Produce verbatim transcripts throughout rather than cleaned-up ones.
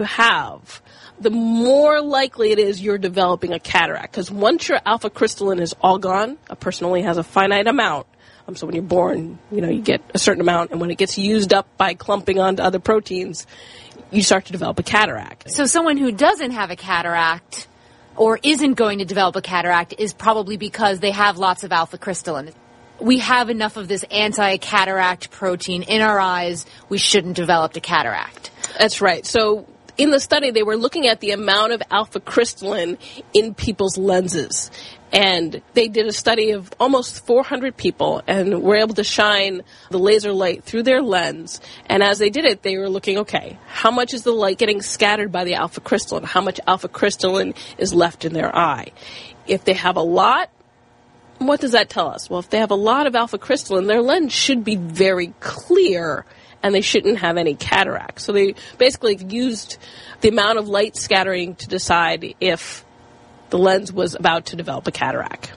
you have, the more likely it is you're developing a cataract. Because once your alpha crystalline is all gone, a person only has a finite amount. Um, so when you're born, you know, you get a certain amount, and when it gets used up by clumping onto other proteins, you start to develop a cataract. So someone who doesn't have a cataract or isn't going to develop a cataract is probably because they have lots of alpha crystalline. We have enough of this anti-cataract protein in our eyes, we shouldn't develop a cataract. That's right. So in the study, they were looking at the amount of alpha crystalline in people's lenses. And they did a study of almost four hundred people and were able to shine the laser light through their lens. And as they did it, they were looking, okay, how much is the light getting scattered by the alpha crystalline? How much alpha crystalline is left in their eye? If they have a lot, what does that tell us? Well, if they have a lot of alpha crystalline, their lens should be very clear and they shouldn't have any cataract. So they basically used the amount of light scattering to decide if the lens was about to develop a cataract.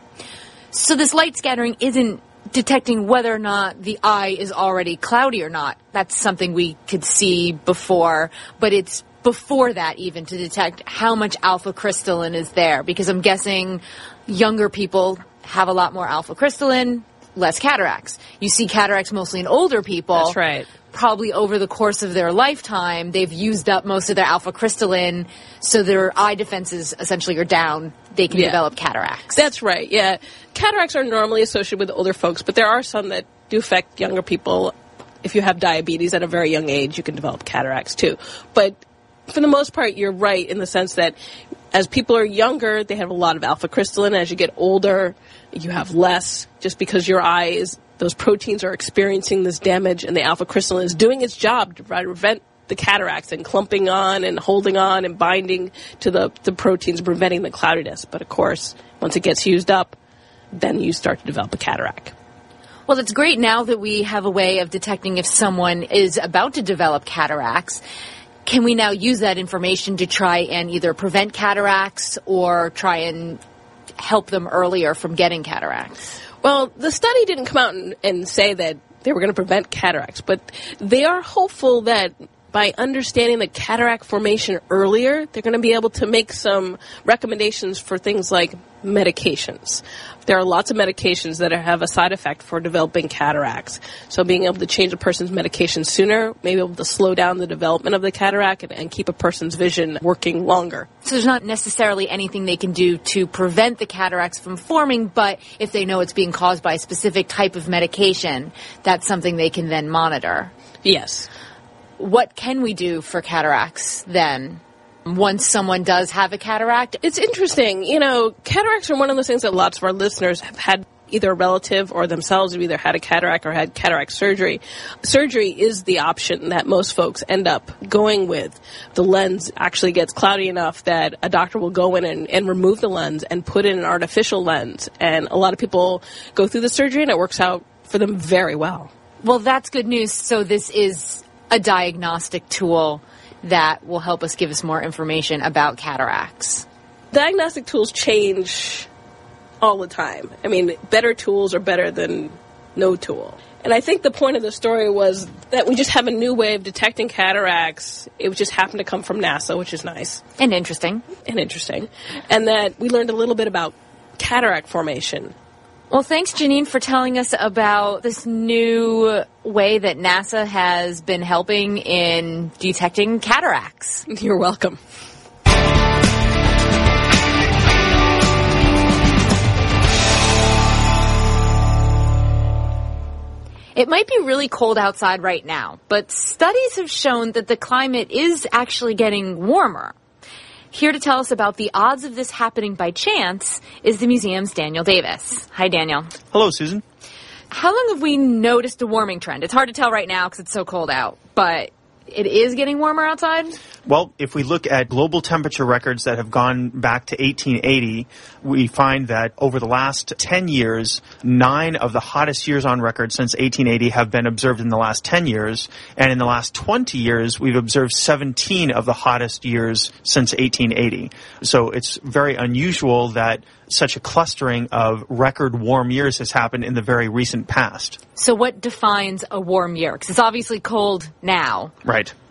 So this light scattering isn't detecting whether or not the eye is already cloudy or not. That's something we could see before, but it's before that even to detect how much alpha crystalline is there, because I'm guessing younger people have a lot more alpha crystalline, less cataracts. You see cataracts mostly in older people. That's right. Probably over the course of their lifetime, they've used up most of their alpha crystalline, so their eye defenses essentially are down. They can yeah. develop cataracts. That's right, yeah. Cataracts are normally associated with older folks, but there are some that do affect younger people. If you have diabetes at a very young age, you can develop cataracts too. But for the most part, you're right in the sense that as people are younger, they have a lot of alpha crystalline. As you get older, you have less, just because your eye is, those proteins are experiencing this damage, and the alpha crystalline is doing its job to prevent the cataracts and clumping on and holding on and binding to the, the proteins, preventing the cloudiness. But of course, once it gets used up, then you start to develop a cataract. Well, it's great now that we have a way of detecting if someone is about to develop cataracts. Can we now use that information to try and either prevent cataracts or try and help them earlier from getting cataracts? Well, the study didn't come out and, and say that they were going to prevent cataracts, but they are hopeful that by understanding the cataract formation earlier, they're going to be able to make some recommendations for things like medications. There are lots of medications that have a side effect for developing cataracts. So being able to change a person's medication sooner may be able to slow down the development of the cataract and, and keep a person's vision working longer. So there's not necessarily anything they can do to prevent the cataracts from forming, but if they know it's being caused by a specific type of medication, that's something they can then monitor. Yes. What can we do for cataracts then? Once someone does have a cataract? It's interesting. You know, cataracts are one of those things that lots of our listeners have had either a relative or themselves have either had a cataract or had cataract surgery. Surgery is the option that most folks end up going with. The lens actually gets cloudy enough that a doctor will go in and, and remove the lens and put in an artificial lens. And a lot of people go through the surgery and it works out for them very well. Well, that's good news. So this is a diagnostic tool that will help us give us more information about cataracts. Diagnostic tools change all the time. I mean, better tools are better than no tool. And I think the point of the story was that we just have a new way of detecting cataracts. It just happened to come from NASA, which is nice. And interesting. And interesting. And that we learned a little bit about cataract formation. Well, thanks, Janine, for telling us about this new way that NASA has been helping in detecting cataracts. You're welcome. It might be really cold outside right now, but studies have shown that the climate is actually getting warmer. Here to tell us about the odds of this happening by chance is the museum's Daniel Davis. Hi, Daniel. Hello, Susan. How long have we noticed a warming trend? It's hard to tell right now because it's so cold out, but it is getting warmer outside? Well, if we look at global temperature records that have gone back to eighteen eighty, we find that over the last ten years, nine of the hottest years on record since eighteen eighty have been observed in the last ten years. And in the last twenty years, we've observed seventeen of the hottest years since eighteen eighty. So it's very unusual that such a clustering of record warm years has happened in the very recent past. So what defines a warm year? Because it's obviously cold now. Right.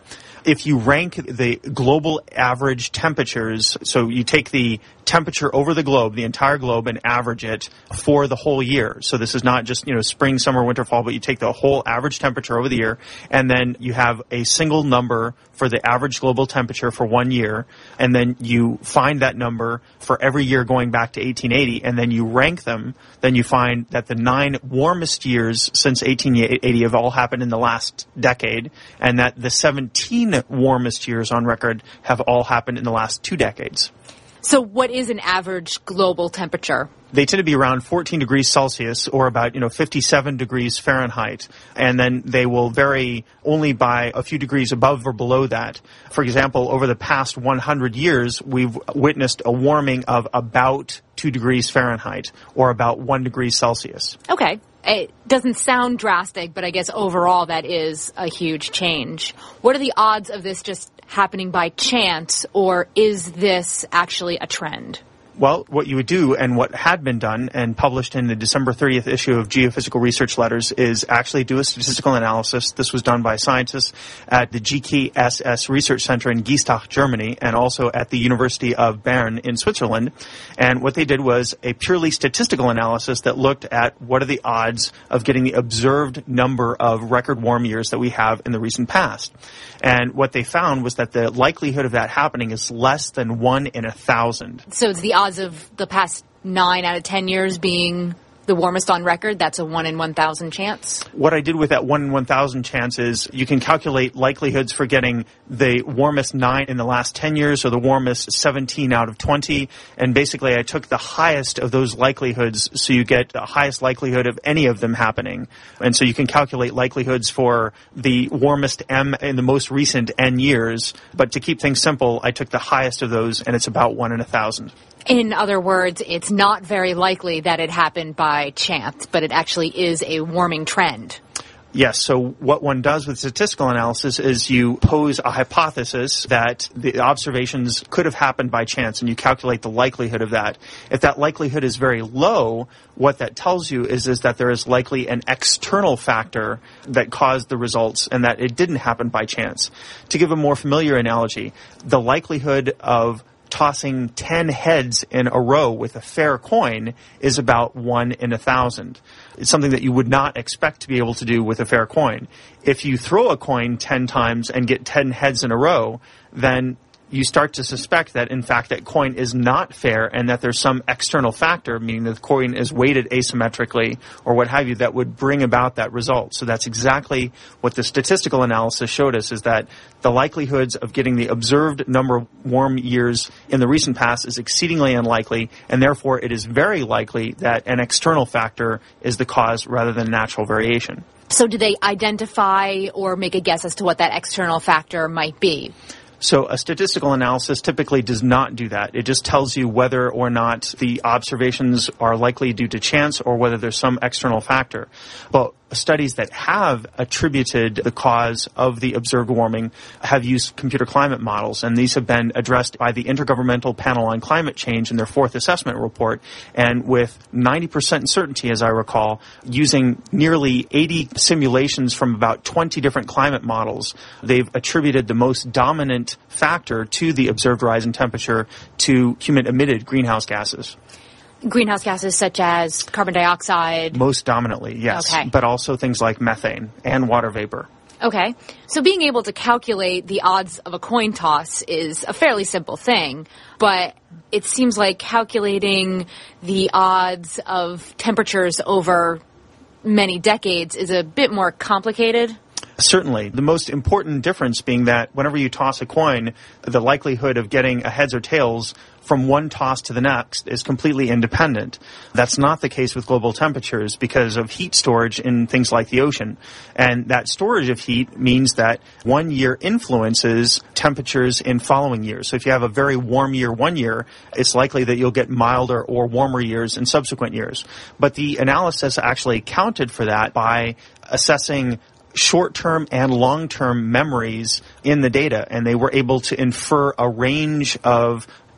If you rank the global average temperatures, so you take the temperature over the globe, the entire globe, and average it for the whole year. So this is not just, you know, spring, summer, winter, fall, but you take the whole average temperature over the year, and then you have a single number for the average global temperature for one year, and then you find that number for every year going back to eighteen eighty, and then you rank them, then you find that the nine warmest years since eighteen eighty have all happened in the last decade, and that the seventeen warmest years on record have all happened in the last two decades. So what is an average global temperature? They tend to be around fourteen degrees Celsius, or about, you know, fifty-seven degrees Fahrenheit. And then they will vary only by a few degrees above or below that. For example, over the past one hundred years, we've witnessed a warming of about two degrees Fahrenheit, or about one degree Celsius. Okay. It doesn't sound drastic, but I guess overall that is a huge change. What are the odds of this just happening by chance, or is this actually a trend? Well, what you would do, and what had been done and published in the December thirtieth issue of Geophysical Research Letters, is actually do a statistical analysis. This was done by scientists at the G K S S Research Center in Giestach, Germany, and also at the University of Bern in Switzerland. And what they did was a purely statistical analysis that looked at what are the odds of getting the observed number of record warm years that we have in the recent past. And what they found was that the likelihood of that happening is less than one in a thousand. So it's the odds of the past nine out of ten years being the warmest on record, that's a one in one thousand chance? What I did with that one in one thousand chance is you can calculate likelihoods for getting the warmest nine in the last ten years or the warmest seventeen out of twenty. And basically I took the highest of those likelihoods, so you get the highest likelihood of any of them happening. And so you can calculate likelihoods for the warmest M in the most recent N years. But to keep things simple, I took the highest of those, and it's about one in a thousand. In other words, it's not very likely that it happened by chance, but it actually is a warming trend. Yes, so what one does with statistical analysis is you pose a hypothesis that the observations could have happened by chance, and you calculate the likelihood of that. If that likelihood is very low, what that tells you is, is that there is likely an external factor that caused the results and that it didn't happen by chance. To give a more familiar analogy, the likelihood of tossing ten heads in a row with a fair coin is about one in a thousand. It's something that you would not expect to be able to do with a fair coin. If you throw a coin ten times and get ten heads in a row, then you start to suspect that, in fact, that coin is not fair and that there's some external factor, meaning that the coin is weighted asymmetrically or what have you, that would bring about that result. So that's exactly what the statistical analysis showed us, is that the likelihoods of getting the observed number of warm years in the recent past is exceedingly unlikely, and therefore it is very likely that an external factor is the cause rather than natural variation. So do they identify or make a guess as to what that external factor might be? So a statistical analysis typically does not do that. It just tells you whether or not the observations are likely due to chance or whether there's some external factor. But studies that have attributed the cause of the observed warming have used computer climate models, and these have been addressed by the Intergovernmental Panel on Climate Change in their fourth assessment report. And with ninety percent certainty, as I recall, using nearly eighty simulations from about twenty different climate models, they've attributed the most dominant factor to the observed rise in temperature to human-emitted greenhouse gases. Greenhouse gases such as carbon dioxide? Most dominantly, yes. Okay. But also things like methane and water vapor. Okay. So being able to calculate the odds of a coin toss is a fairly simple thing, but it seems like calculating the odds of temperatures over many decades is a bit more complicated. Certainly. The most important difference being that whenever you toss a coin, the likelihood of getting a heads or tails from one toss to the next is completely independent. That's not the case with global temperatures because of heat storage in things like the ocean. And that storage of heat means that one year influences temperatures in following years. So if you have a very warm year one year, it's likely that you'll get milder or warmer years in subsequent years. But the analysis actually accounted for that by assessing short-term and long-term memories in the data, and they were able to infer a range of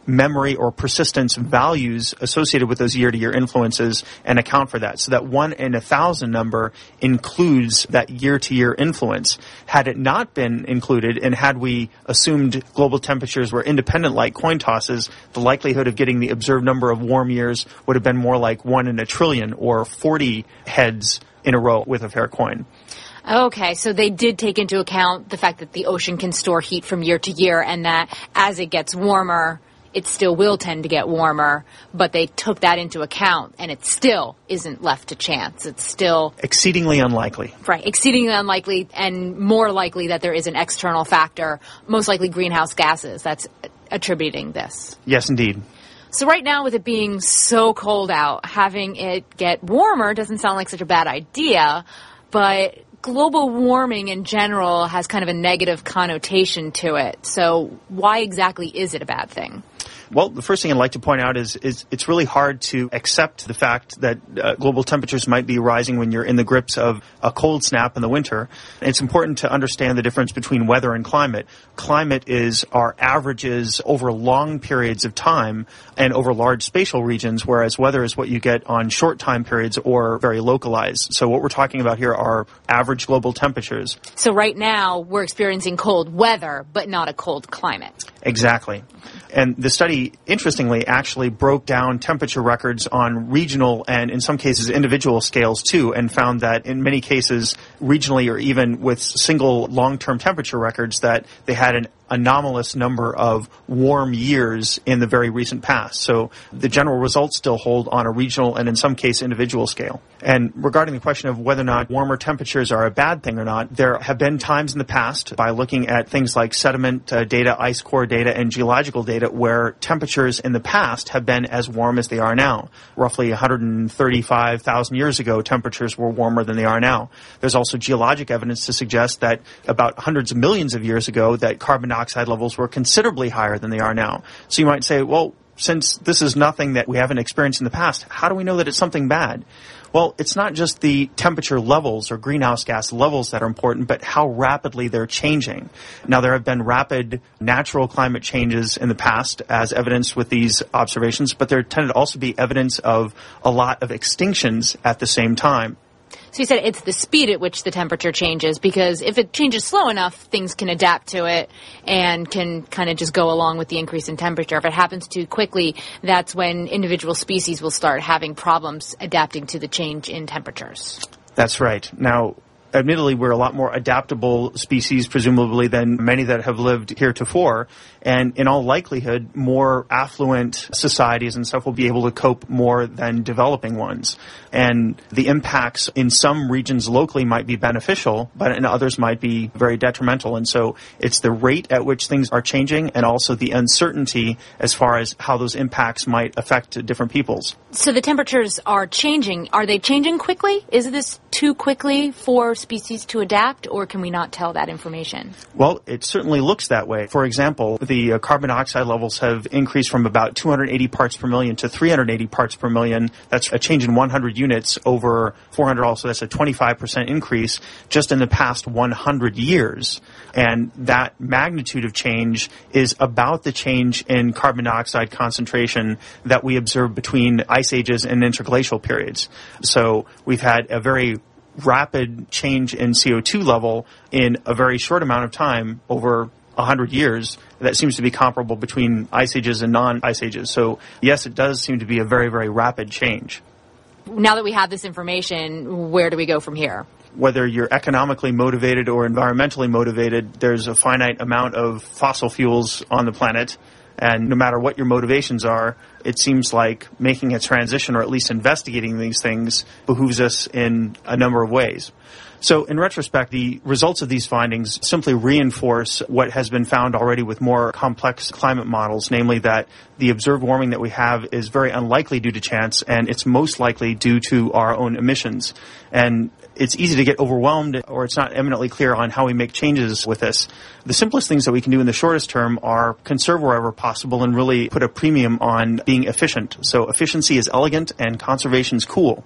memory or persistence values associated with those year-to-year influences and account for that. So that one in a thousand number includes that year-to-year influence. Had it not been included, and had we assumed global temperatures were independent like coin tosses, the likelihood of getting the observed number of warm years would have been more like one in a trillion or forty heads in a row with a fair coin. Okay, so they did take into account the fact that the ocean can store heat from year to year and that as it gets warmer, it still will tend to get warmer, but they took that into account and it still isn't left to chance. It's still exceedingly unlikely. Right, exceedingly unlikely and more likely that there is an external factor, most likely greenhouse gases, that's attributing this. Yes, indeed. So right now, with it being so cold out, having it get warmer doesn't sound like such a bad idea, but global warming in general has kind of a negative connotation to it. So why exactly is it a bad thing? Well, the first thing I'd like to point out is, is it's really hard to accept the fact that uh, global temperatures might be rising when you're in the grips of a cold snap in the winter. It's important to understand the difference between weather and climate. Climate is our averages over long periods of time and over large spatial regions, whereas weather is what you get on short time periods or very localized. So what we're talking about here are average global temperatures. So right now, we're experiencing cold weather, but not a cold climate. Exactly. And the study, interestingly, actually broke down temperature records on regional and, in some cases, individual scales, too, and found that in many cases, regionally or even with single long-term temperature records, that they had an anomalous number of warm years in the very recent past. So the general results still hold on a regional and in some case individual scale. And regarding the question of whether or not warmer temperatures are a bad thing or not, there have been times in the past by looking at things like sediment uh, data, ice core data, and geological data where temperatures in the past have been as warm as they are now. Roughly one hundred thirty-five thousand years ago, temperatures were warmer than they are now. There's also geologic evidence to suggest that about hundreds of millions of years ago that carbon dioxide levels were considerably higher than they are now. So you might say, well, since this is nothing that we haven't experienced in the past, how do we know that it's something bad? Well, it's not just the temperature levels or greenhouse gas levels that are important, but how rapidly they're changing. Now, there have been rapid natural climate changes in the past, as evidenced with these observations, but there tended to also be evidence of a lot of extinctions at the same time. So you said it's the speed at which the temperature changes, because if it changes slow enough, things can adapt to it and can kind of just go along with the increase in temperature. If it happens too quickly, that's when individual species will start having problems adapting to the change in temperatures. That's right. Now, admittedly, we're a lot more adaptable species, presumably, than many that have lived heretofore. And in all likelihood, more affluent societies and stuff will be able to cope more than developing ones. And the impacts in some regions locally might be beneficial, but in others might be very detrimental. And so it's the rate at which things are changing and also the uncertainty as far as how those impacts might affect different peoples. So the temperatures are changing. Are they changing quickly? Is this too quickly for species to adapt, or can we not tell that information? Well, it certainly looks that way. For example, the uh, carbon dioxide levels have increased from about two hundred eighty parts per million to three hundred eighty parts per million. That's a change in one hundred units over four hundred also. That's a twenty-five percent increase just in the past one hundred years. And that magnitude of change is about the change in carbon dioxide concentration that we observe between ice ages and interglacial periods. So we've had a very rapid change in C O two level in a very short amount of time over one hundred years that seems to be comparable between ice ages and non-ice ages. So yes, it does seem to be a very, very rapid change. Now that we have this information, where do we go from here? Whether you're economically motivated or environmentally motivated, there's a finite amount of fossil fuels on the planet. And no matter what your motivations are, it seems like making a transition or at least investigating these things behooves us in a number of ways. So in retrospect, the results of these findings simply reinforce what has been found already with more complex climate models, namely that the observed warming that we have is very unlikely due to chance, and it's most likely due to our own emissions. And it's easy to get overwhelmed, or it's not eminently clear on how we make changes with this. The simplest things that we can do in the shortest term are conserve wherever possible and really put a premium on being efficient. So efficiency is elegant and conservation is cool.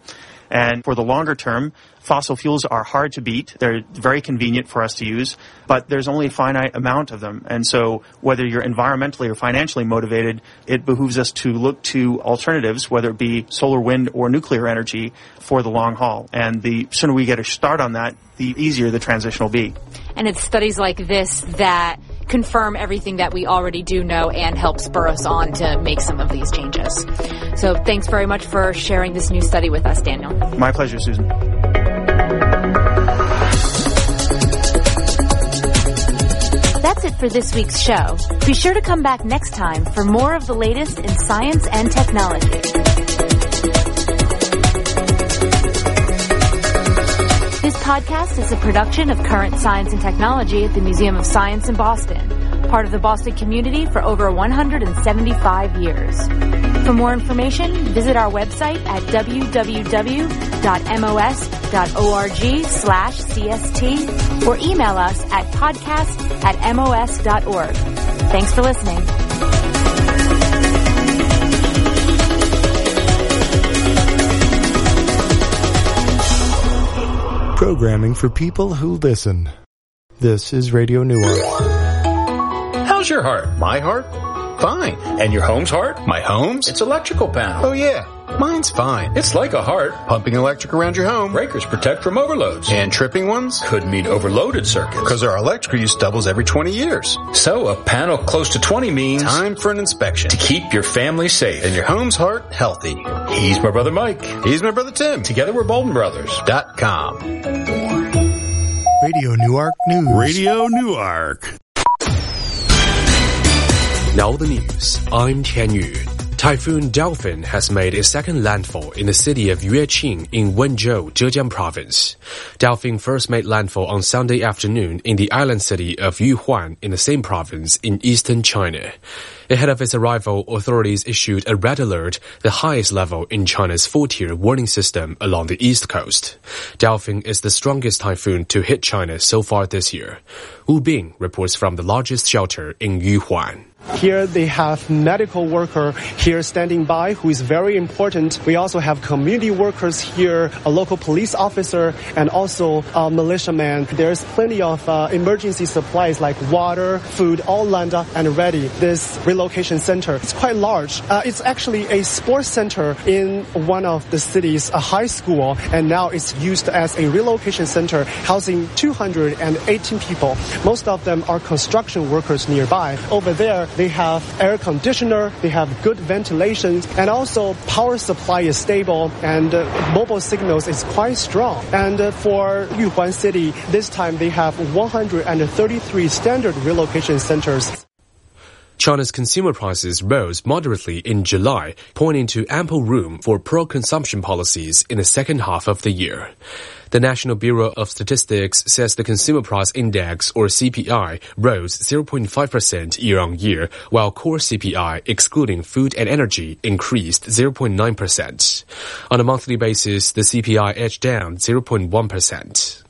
And for the longer term, fossil fuels are hard to beat. They're very convenient for us to use, but there's only a finite amount of them. And so whether you're environmentally or financially motivated, it behooves us to look to alternatives, whether it be solar, wind, or nuclear energy for the long haul. And the sooner we get a start on that, the easier the transition will be. And it's studies like this that confirm everything that we already do know and help spur us on to make some of these changes. So thanks very much for sharing this new study with us, Daniel. My pleasure, Susan. That's it for this week's show. Be sure to come back next time for more of the latest in science and technology. This podcast is a production of Current Science and Technology at the Museum of Science in Boston, part of the Boston community for over one hundred seventy-five years. For more information, visit our website at www.mos.org slash CST or email us at podcast at mos.org. Thanks for listening. Programming for people who listen. This is Radio Newark. How's your heart? My heart? Fine. And your home's heart? My home's? It's electrical panel. Oh yeah, mine's fine. It's like a heart. Pumping electric around your home. Breakers protect from overloads. And tripping ones? Could mean overloaded circuits. Because our electrical use doubles every twenty years. So a panel close to twenty means time for an inspection. To keep your family safe. And your home's heart healthy. He's my brother Mike. He's my brother Tim. Together we're Bolden Brothers. Dot com. Radio Newark News. Radio Newark. Now the news. I'm Tian Yu. Typhoon Delphin has made its second landfall in the city of Yueqing in Wenzhou, Zhejiang province. Delphin first made landfall on Sunday afternoon in the island city of Yuhuan in the same province in eastern China. Ahead of its arrival, authorities issued a red alert, the highest level in China's four-tier warning system along the east coast. Delphin is the strongest typhoon to hit China so far this year. Wu Bing reports from the largest shelter in Yuhuan. Here they have medical worker here standing by who is very important. We also have community workers here, a local police officer, and also a militiaman. There's plenty of uh, emergency supplies like water, food, all lined up and ready. This relocation center, it's quite large. Uh, it's actually a sports center in one of the cities, a high school, and now it's used as a relocation center housing two hundred eighteen people. Most of them are construction workers nearby. Over there, they have air conditioner, they have good ventilation, and also power supply is stable, and uh, mobile signals is quite strong. And uh, for Yuhuan City, this time they have one hundred thirty-three standard relocation centers. China's consumer prices rose moderately in July, pointing to ample room for pro-consumption policies in the second half of the year. The National Bureau of Statistics says the Consumer Price Index, or C P I, rose zero point five percent year-on-year, while core C P I, excluding food and energy, increased zero point nine percent. On a monthly basis, the C P I edged down zero point one percent.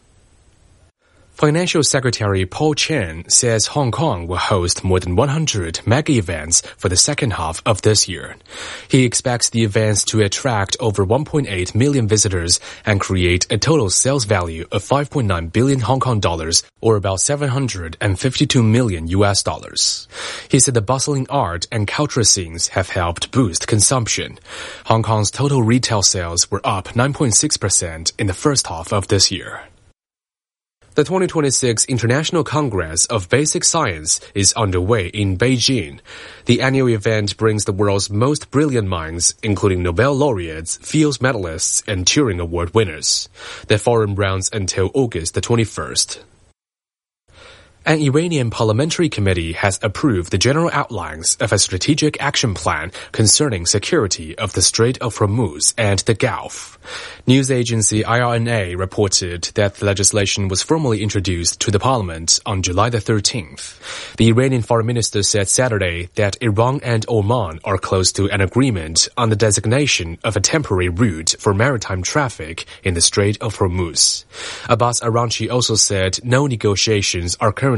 Financial Secretary Paul Chan says Hong Kong will host more than one hundred mega events for the second half of this year. He expects the events to attract over one point eight million visitors and create a total sales value of five point nine billion Hong Kong dollars, or about seven hundred fifty-two million U S dollars. He said the bustling art and cultural scenes have helped boost consumption. Hong Kong's total retail sales were up nine point six percent in the first half of this year. The twenty twenty-six International Congress of Basic Science is underway in Beijing. The annual event brings the world's most brilliant minds, including Nobel laureates, Fields medalists, and Turing Award winners. The forum runs until August the twenty-first. An Iranian parliamentary committee has approved the general outlines of a strategic action plan concerning security of the Strait of Hormuz and the Gulf. News agency I R N A reported that the legislation was formally introduced to the parliament on July the thirteenth. The Iranian foreign minister said Saturday that Iran and Oman are close to an agreement on the designation of a temporary route for maritime traffic in the Strait of Hormuz. Abbas Araghchi also said no negotiations are currently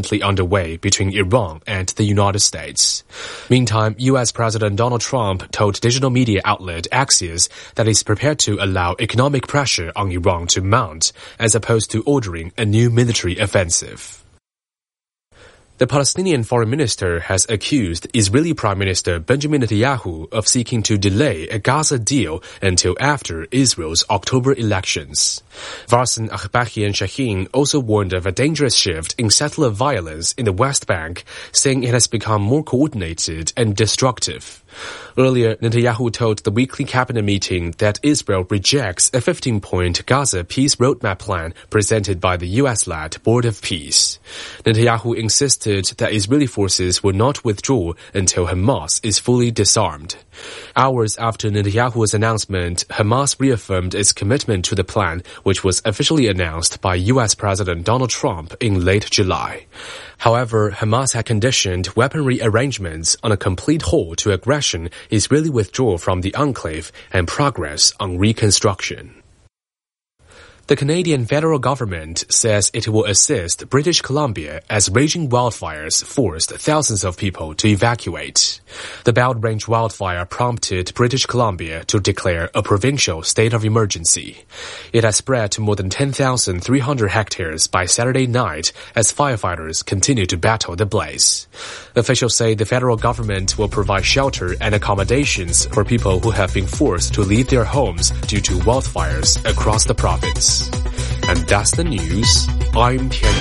currently underway between Iran and the United States. Meantime, U S President Donald Trump told digital media outlet Axios that he's prepared to allow economic pressure on Iran to mount, as opposed to ordering a new military offensive. The Palestinian foreign minister has accused Israeli Prime Minister Benjamin Netanyahu of seeking to delay a Gaza deal until after Israel's October elections. Varsan Ahbachian Shaheen also warned of a dangerous shift in settler violence in the West Bank, saying it has become more coordinated and destructive. Earlier, Netanyahu told the weekly cabinet meeting that Israel rejects a fifteen-point Gaza peace roadmap plan presented by the U S-led Board of Peace. Netanyahu insisted that Israeli forces will not withdraw until Hamas is fully disarmed. Hours after Netanyahu's announcement, Hamas reaffirmed its commitment to the plan, which was officially announced by U S President Donald Trump in late July. However, Hamas had conditioned weaponry arrangements on a complete halt to aggression, Israeli withdrawal from the enclave, and progress on reconstruction. The Canadian federal government says it will assist British Columbia as raging wildfires forced thousands of people to evacuate. The Belt Range wildfire prompted British Columbia to declare a provincial state of emergency. It has spread to more than ten thousand three hundred hectares by Saturday night as firefighters continue to battle the blaze. Officials say the federal government will provide shelter and accommodations for people who have been forced to leave their homes due to wildfires across the province. And that's the news. I'm Tian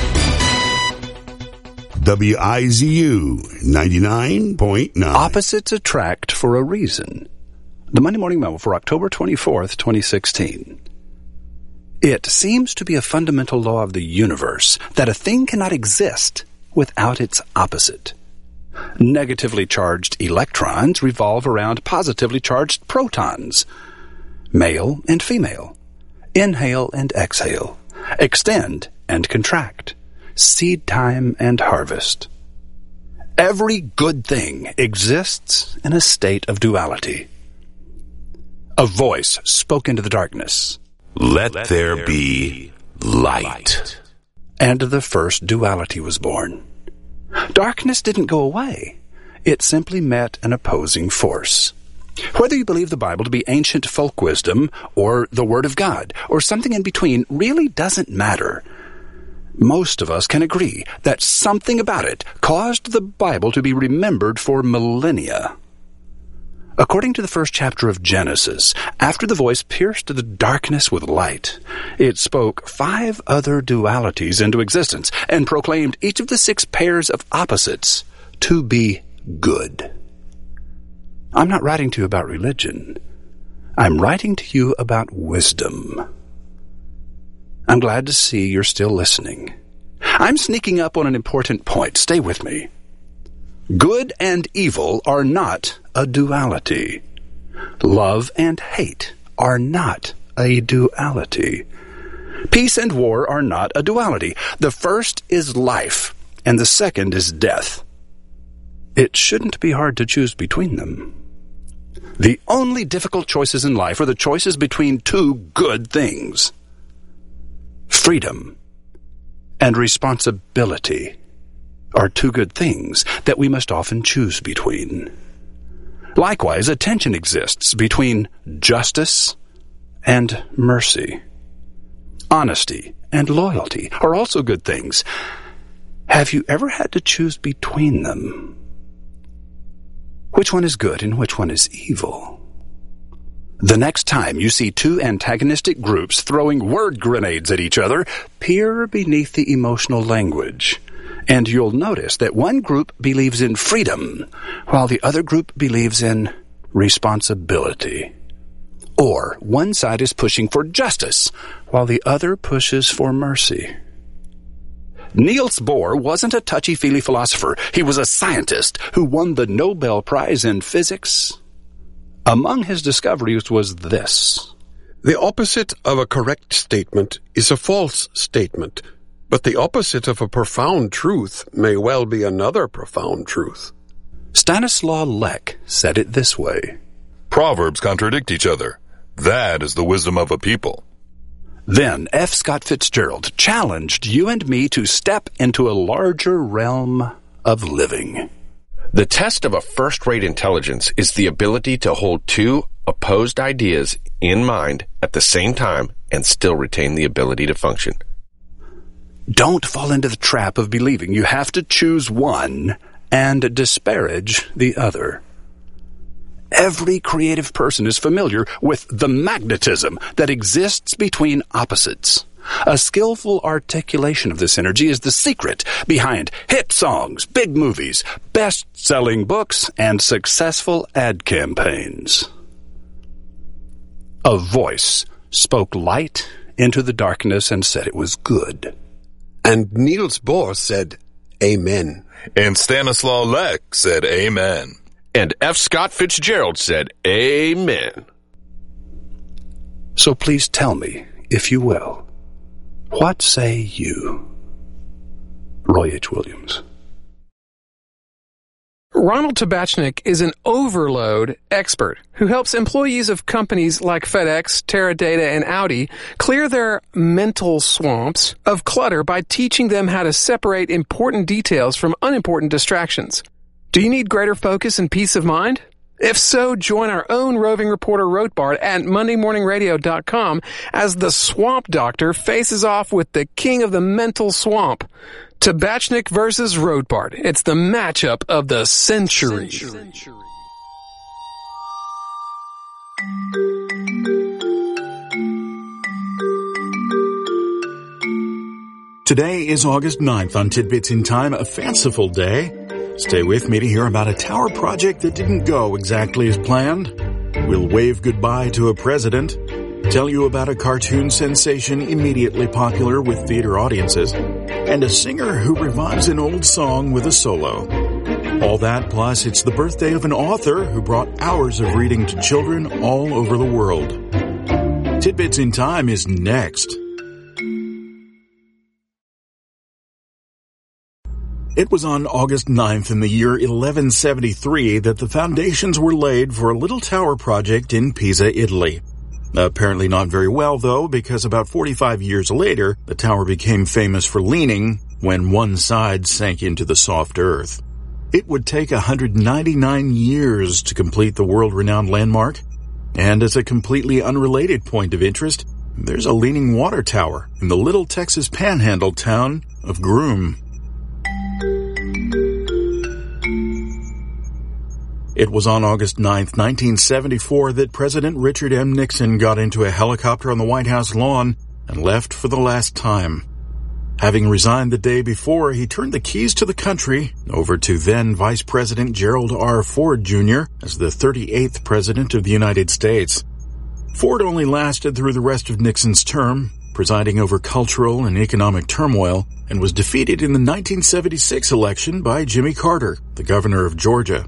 Yu. W I Z U ninety-nine point nine. Opposites attract for a reason. The Monday Morning Memo for October twenty-fourth, twenty sixteen. It seems to be a fundamental law of the universe that a thing cannot exist without its opposite. Negatively charged electrons revolve around positively charged protons. Male and female. Inhale and exhale. Extend and contract. Seed time and harvest. Every good thing exists in a state of duality. A voice spoke into the darkness. Let, Let there, there be light. light. And the first duality was born. Darkness didn't go away. It simply met an opposing force. Whether you believe the Bible to be ancient folk wisdom or the Word of God or something in between really doesn't matter. Most of us can agree that something about it caused the Bible to be remembered for millennia. According to the first chapter of Genesis, after the voice pierced the darkness with light, it spoke five other dualities into existence and proclaimed each of the six pairs of opposites to be good. I'm not writing to you about religion. I'm writing to you about wisdom. I'm glad to see you're still listening. I'm sneaking up on an important point. Stay with me. Good and evil are not a duality. Love and hate are not a duality. Peace and war are not a duality. The first is life, and the second is death. It shouldn't be hard to choose between them. The only difficult choices in life are the choices between two good things. Freedom and responsibility are two good things that we must often choose between. Likewise, a tension exists between justice and mercy. Honesty and loyalty are also good things. Have you ever had to choose between them? Which one is good and which one is evil? The next time you see two antagonistic groups throwing word grenades at each other, peer beneath the emotional language, and you'll notice that one group believes in freedom, while the other group believes in responsibility. Or one side is pushing for justice, while the other pushes for mercy. Niels Bohr wasn't a touchy-feely philosopher. He was a scientist who won the Nobel Prize in Physics. Among his discoveries was this. The opposite of a correct statement is a false statement, but the opposite of a profound truth may well be another profound truth. Stanislaw Lech said it this way. Proverbs contradict each other. That is the wisdom of a people. Then F. Scott Fitzgerald challenged you and me to step into a larger realm of living. The test of a first-rate intelligence is the ability to hold two opposed ideas in mind at the same time and still retain the ability to function. Don't fall into the trap of believing you have to choose one and disparage the other. Every creative person is familiar with the magnetism that exists between opposites. A skillful articulation of this energy is the secret behind hit songs, big movies, best-selling books, and successful ad campaigns. A voice spoke light into the darkness and said it was good. And Niels Bohr said, Amen. And Stanislaw Lech said, Amen. And F. Scott Fitzgerald said, Amen. So please tell me, if you will, what say you? Roy H. Williams. Ronald Tabachnik is an overload expert who helps employees of companies like FedEx, Teradata, and Audi clear their mental swamps of clutter by teaching them how to separate important details from unimportant distractions. Do you need greater focus and peace of mind? If so, join our own roving reporter Rothbard at Monday Morning Radio dot com as the Swamp Doctor faces off with the king of the mental swamp. Tabachnik versus Rothbard. It's the matchup of the century. century. Today is August ninth on Tidbits in Time, a fanciful day. Stay with me to hear about a tower project that didn't go exactly as planned. We'll wave goodbye to a president, tell you about a cartoon sensation immediately popular with theater audiences, and a singer who revives an old song with a solo. All that plus it's the birthday of an author who brought hours of reading to children all over the world. Tidbits in Time is next. It was on August ninth in the year eleven seventy-three that the foundations were laid for a little tower project in Pisa, Italy. Apparently not very well, though, because about forty-five years later, the tower became famous for leaning when one side sank into the soft earth. It would take one hundred ninety-nine years to complete the world-renowned landmark. And as a completely unrelated point of interest, there's a leaning water tower in the little Texas panhandle town of Groom. It was on August ninth, nineteen seventy-four, that President Richard M. Nixon got into a helicopter on the White House lawn and left for the last time. Having resigned the day before, he turned the keys to the country over to then Vice President Gerald R. Ford, Junior as the thirty-eighth President of the United States. Ford only lasted through the rest of Nixon's term, presiding over cultural and economic turmoil, and was defeated in the nineteen seventy-six election by Jimmy Carter, the governor of Georgia.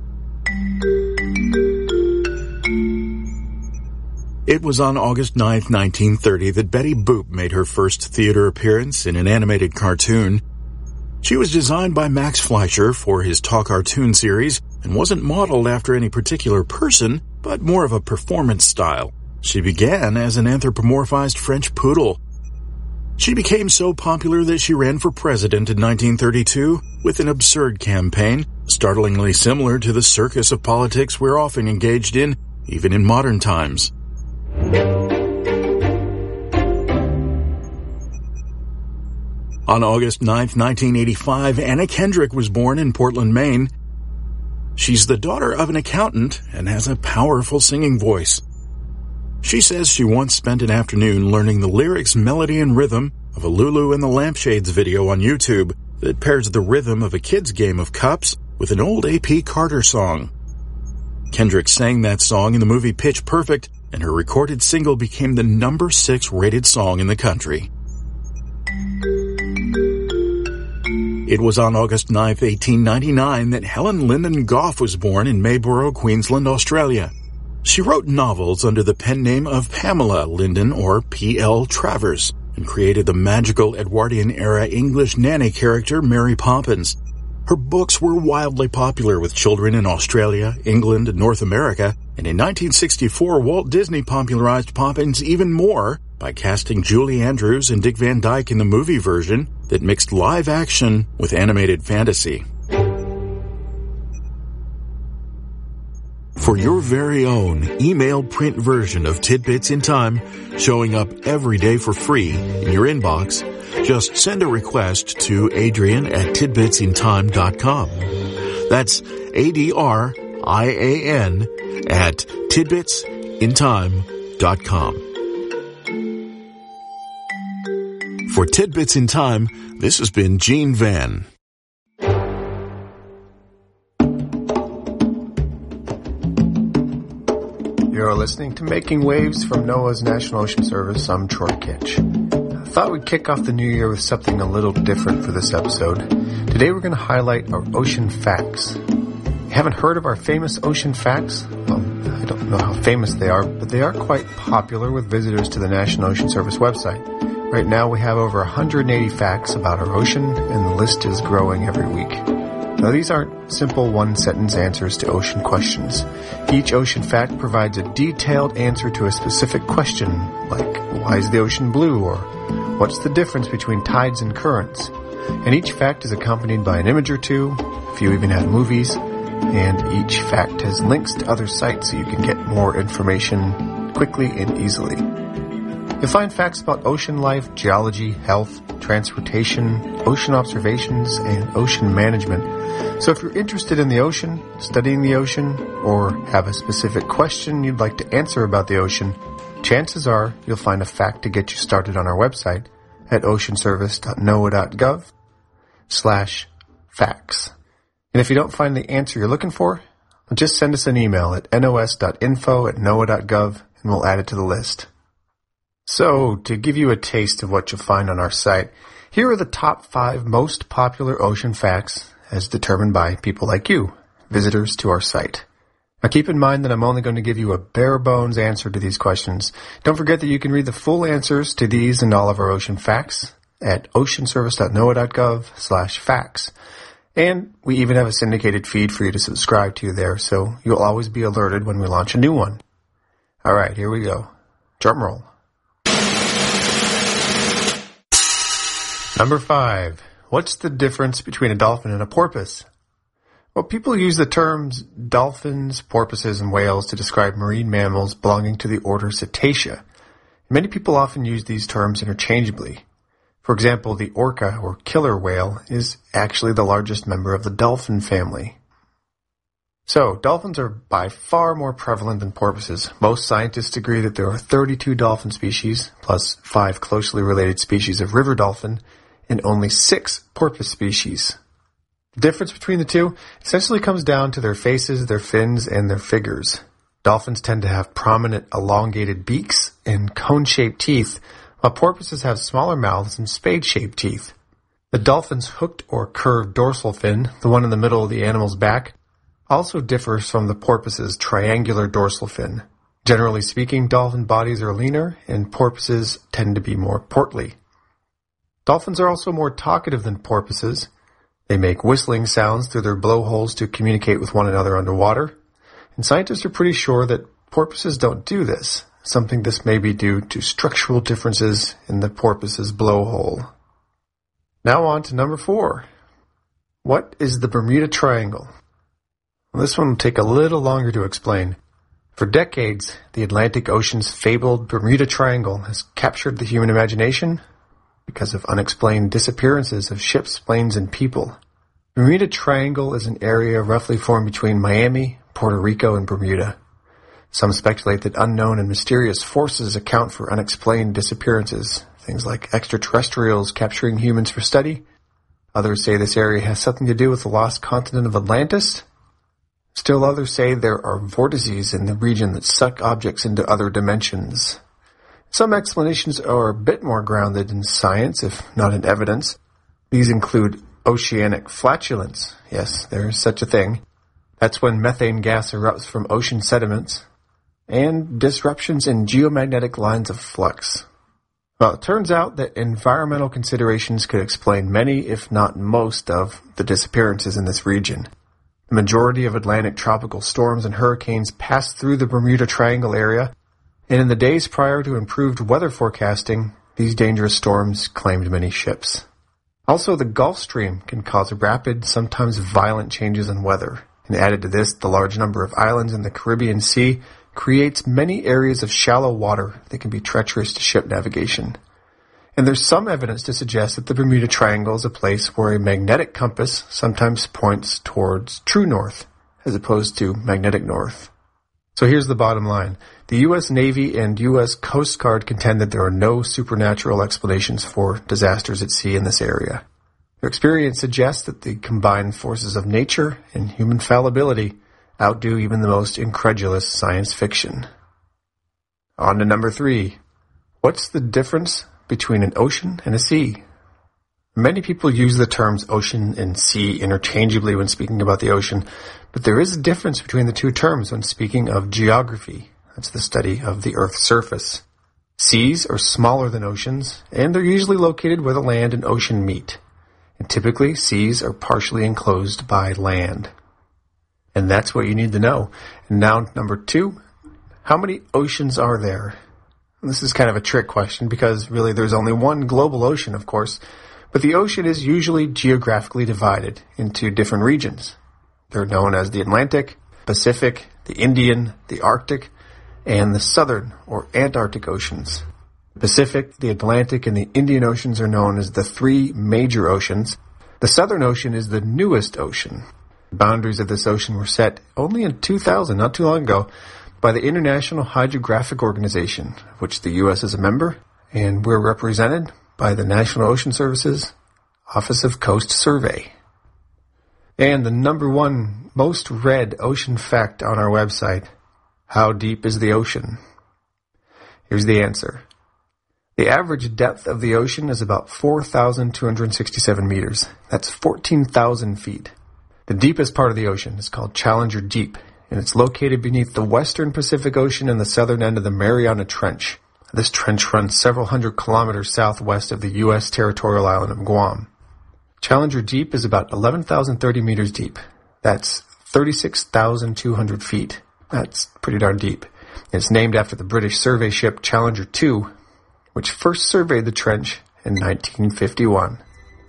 It was on August ninth, nineteen thirty, that Betty Boop made her first theater appearance in an animated cartoon. She was designed by Max Fleischer for his Talk Cartoon series and wasn't modeled after any particular person, but more of a performance style. She began as an anthropomorphized French poodle. She became so popular that she ran for president in nineteen thirty-two with an absurd campaign, startlingly similar to the circus of politics we're often engaged in, even in modern times. On August ninth, nineteen eighty-five, Anna Kendrick was born in Portland, Maine. She's the daughter of an accountant and has a powerful singing voice. She says she once spent an afternoon learning the lyrics, melody, and rhythm of a Lulu and the Lampshades video on YouTube that pairs the rhythm of a kid's game of cups with an old A P Carter song. Kendrick sang that song in the movie Pitch Perfect, and her recorded single became the number six rated song in the country. It was on August ninth, eighteen ninety-nine, that Helen Linden Gough was born in Mayborough, Queensland, Australia. She wrote novels under the pen name of Pamela Linden, or P L Travers, and created the magical Edwardian-era English nanny character Mary Poppins. Her books were wildly popular with children in Australia, England, and North America, and in nineteen sixty-four, Walt Disney popularized Poppins even more by casting Julie Andrews and Dick Van Dyke in the movie version that mixed live action with animated fantasy. For your very own email print version of Tidbits in Time, showing up every day for free in your inbox, just send a request to Adrian at tidbits in time dot com. That's A D R I A N at tidbits in time dot com. For Tidbits in Time, this has been Gene Van. You're listening to Making Waves from NOAA's National Ocean Service. I'm Troy Kitch. I thought we'd kick off the new year with something a little different for this episode. Today we're going to highlight our ocean facts. You haven't heard of our famous ocean facts? Well, I don't know how famous they are, but they are quite popular with visitors to the National Ocean Service website. Right now we have over one hundred eighty facts about our ocean, and the list is growing every week. Now, these aren't simple one-sentence answers to ocean questions. Each ocean fact provides a detailed answer to a specific question, like, why is the ocean blue? Or, what's the difference between tides and currents? And each fact is accompanied by an image or two, a few even have movies, and each fact has links to other sites so you can get more information quickly and easily. You'll find facts about ocean life, geology, health, transportation, ocean observations, and ocean management. So if you're interested in the ocean, studying the ocean, or have a specific question you'd like to answer about the ocean, chances are you'll find a fact to get you started on our website at oceanservice dot noaa dot gov slash facts. And if you don't find the answer you're looking for, just send us an email at nos dot info at noaa dot gov and we'll add it to the list. So, to give you a taste of what you'll find on our site, here are the top five most popular ocean facts as determined by people like you, visitors to our site. Now keep in mind that I'm only going to give you a bare-bones answer to these questions. Don't forget that you can read the full answers to these and all of our ocean facts at oceanservice dot noaa dot gov slash facts. And we even have a syndicated feed for you to subscribe to there, so you'll always be alerted when we launch a new one. Alright, here we go. Drum roll. Number five. What's the difference between a dolphin and a porpoise? Well, people use the terms dolphins, porpoises, and whales to describe marine mammals belonging to the order Cetacea. Many people often use these terms interchangeably. For example, the orca, or killer whale, is actually the largest member of the dolphin family. So, dolphins are by far more prevalent than porpoises. Most scientists agree that there are thirty-two dolphin species, plus five closely related species of river dolphin, and only six porpoise species. The difference between the two essentially comes down to their faces, their fins, and their figures. Dolphins tend to have prominent elongated beaks and cone-shaped teeth, while porpoises have smaller mouths and spade-shaped teeth. The dolphin's hooked or curved dorsal fin, the one in the middle of the animal's back, also differs from the porpoise's triangular dorsal fin. Generally speaking, dolphin bodies are leaner, and porpoises tend to be more portly. Dolphins are also more talkative than porpoises. They make whistling sounds through their blowholes to communicate with one another underwater. And scientists are pretty sure that porpoises don't do this, something this may be due to structural differences in the porpoise's blowhole. Now on to number four. What is the Bermuda Triangle? Well, this one will take a little longer to explain. For decades, the Atlantic Ocean's fabled Bermuda Triangle has captured the human imagination because of unexplained disappearances of ships, planes, and people. The Bermuda Triangle is an area roughly formed between Miami, Puerto Rico, and Bermuda. Some speculate that unknown and mysterious forces account for unexplained disappearances, things like extraterrestrials capturing humans for study. Others say this area has something to do with the lost continent of Atlantis. Still others say there are vortices in the region that suck objects into other dimensions. Some explanations are a bit more grounded in science, if not in evidence. These include oceanic flatulence. Yes, there is such a thing. That's when methane gas erupts from ocean sediments. And disruptions in geomagnetic lines of flux. Well, it turns out that environmental considerations could explain many, if not most, of the disappearances in this region. The majority of Atlantic tropical storms and hurricanes pass through the Bermuda Triangle area, And in the days prior to improved weather forecasting, these dangerous storms claimed many ships. Also, the Gulf Stream can cause rapid, sometimes violent changes in weather. And added to this, the large number of islands in the Caribbean Sea creates many areas of shallow water that can be treacherous to ship navigation. And there's some evidence to suggest that the Bermuda Triangle is a place where a magnetic compass sometimes points towards true north, as opposed to magnetic north. So here's the bottom line. The U S Navy and U S Coast Guard contend that there are no supernatural explanations for disasters at sea in this area. Their experience suggests that the combined forces of nature and human fallibility outdo even the most incredulous science fiction. On to number three. What's the difference between an ocean and a sea? Many people use the terms ocean and sea interchangeably when speaking about the ocean, but there is a difference between the two terms when speaking of geography. That's the study of the Earth's surface. Seas are smaller than oceans, and they're usually located where the land and ocean meet. And typically, seas are partially enclosed by land. And that's what you need to know. And now, number two, how many oceans are there? And this is kind of a trick question because really there's only one global ocean, of course, but the ocean is usually geographically divided into different regions. They're known as the Atlantic, Pacific, the Indian, the Arctic, and the Southern or Antarctic Oceans. The Pacific, the Atlantic, and the Indian Oceans are known as the three major oceans. The Southern Ocean is the newest ocean. The boundaries of this ocean were set only in two thousand, not too long ago, by the International Hydrographic Organization, of which the U S is a member, and we're represented by the National Ocean Service's Office of Coast Survey. And the number one most read ocean fact on our website, how deep is the ocean? Here's the answer. The average depth of the ocean is about four thousand two hundred sixty-seven meters. That's fourteen thousand feet. The deepest part of the ocean is called Challenger Deep, and it's located beneath the western Pacific Ocean and the southern end of the Mariana Trench. This trench runs several hundred kilometers southwest of the U S territorial island of Guam. Challenger Deep is about eleven thousand thirty meters deep. That's thirty-six thousand two hundred feet. That's pretty darn deep. It's named after the British survey ship Challenger two, which first surveyed the trench in nineteen fifty-one.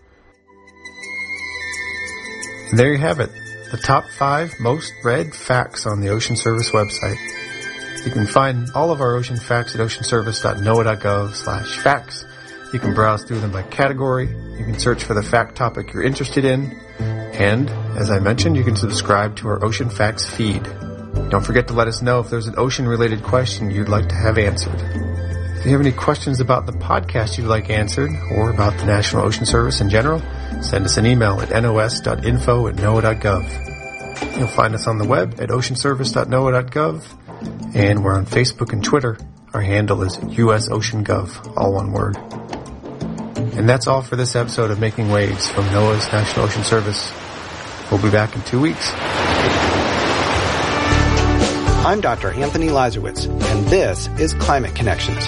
And there you have it, the top five most read facts on the Ocean Service website. You can find all of our ocean facts at oceanservice dot noaa dot gov slash facts. You can browse through them by category. You can search for the fact topic you're interested in. And, as I mentioned, you can subscribe to our Ocean Facts feed. Don't forget to let us know if there's an ocean-related question you'd like to have answered. If you have any questions about the podcast you'd like answered, or about the National Ocean Service in general, send us an email at nos dot info at noaa dot gov. You'll find us on the web at oceanservice dot noaa dot gov, and we're on Facebook and Twitter. Our handle is U S Ocean Gov, all one word. And that's all for this episode of Making Waves from NOAA's National Ocean Service. We'll be back in two weeks. I'm Doctor Anthony Lazarowitz, and this is Climate Connections.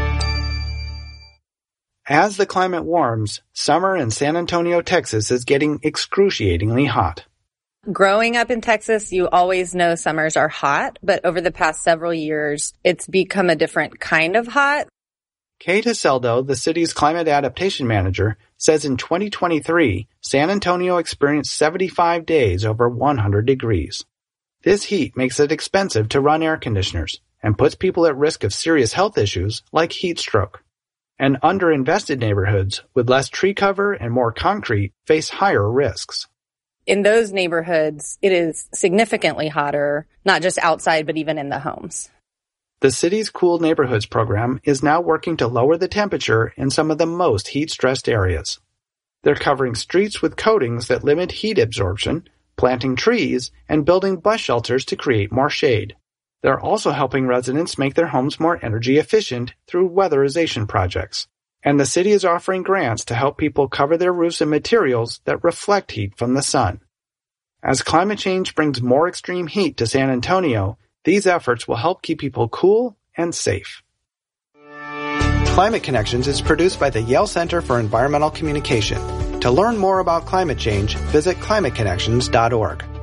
As the climate warms, summer in San Antonio, Texas is getting excruciatingly hot. Growing up in Texas, you always know summers are hot, but over the past several years, it's become a different kind of hot. Kate Haseldo, the city's climate adaptation manager, says in twenty twenty-three, San Antonio experienced seventy-five days over one hundred degrees. This heat makes it expensive to run air conditioners and puts people at risk of serious health issues like heat stroke. And underinvested neighborhoods with less tree cover and more concrete face higher risks. In those neighborhoods, it is significantly hotter, not just outside, but even in the homes. The city's Cool Neighborhoods program is now working to lower the temperature in some of the most heat-stressed areas. They're covering streets with coatings that limit heat absorption, planting trees, and building bus shelters to create more shade. They're also helping residents make their homes more energy efficient through weatherization projects. And the city is offering grants to help people cover their roofs in materials that reflect heat from the sun. As climate change brings more extreme heat to San Antonio, these efforts will help keep people cool and safe. Climate Connections is produced by the Yale Center for Environmental Communication. To learn more about climate change, visit climate connections dot org.